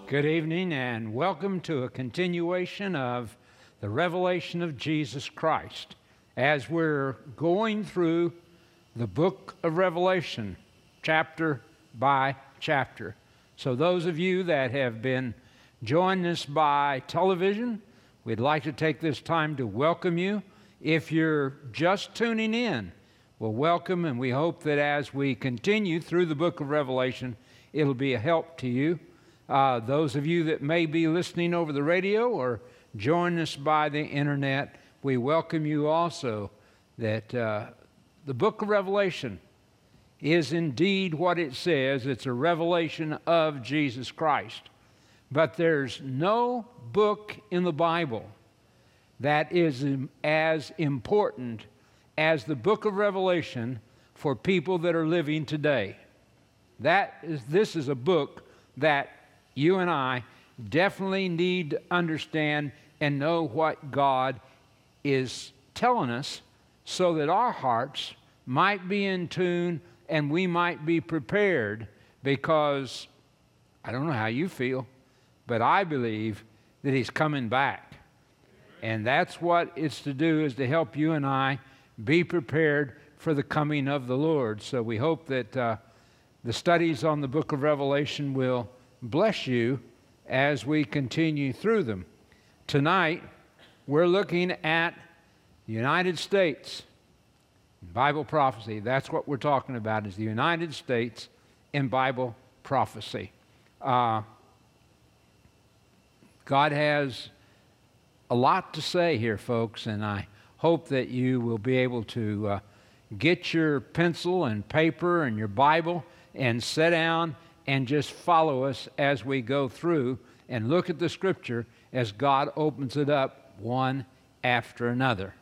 Good evening and welcome to a continuation of the revelation of Jesus Christ as we're going through the book of Revelation, chapter by chapter. So those of you that have been joining us by television, we'd like to take this time to welcome you. If you're just tuning in, well, welcome, and we hope that as we continue through the book of Revelation, it'll be a help to you. Those of you that may be listening over the radio or join us by the internet, we welcome you also that the book of Revelation is indeed what it says. It's a revelation of Jesus Christ. But there's no book in the Bible that is as important as the book of Revelation for people that are living today. This is a book that you and I definitely need to understand and know what God is telling us so that our hearts might be in tune and we might be prepared, because I don't know how you feel, but I believe that He's coming back. And that's what it's to do, is to help you and I be prepared for the coming of the Lord. So we hope that the studies on the book of Revelation will bless you as we continue through them. Tonight, we're looking at the United States Bible prophecy. That's what we're talking about, is the United States in Bible prophecy. God has a lot to say here, folks, and I hope that you will be able to get your pencil and paper and your Bible and sit down and just follow us as we go through and look at the Scripture as God opens it up one after another.